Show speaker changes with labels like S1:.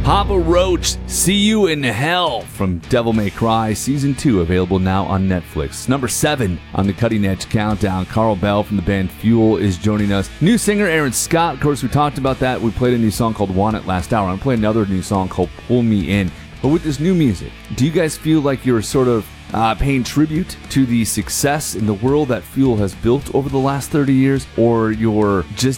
S1: Papa Roach, See You in Hell from Devil May Cry Season 2, available now on Netflix. Number 7 on the Cutting Edge Countdown, Carl Bell from the band Fuel is joining us. New singer Aaron Scott, of course, we talked about that. We played a new song called Want It last hour. I'm playing another new song called Pull Me In. But with this new music, do you guys feel like you're sort of paying tribute to the success in the world that Fuel has built over the last 30 years, or you're just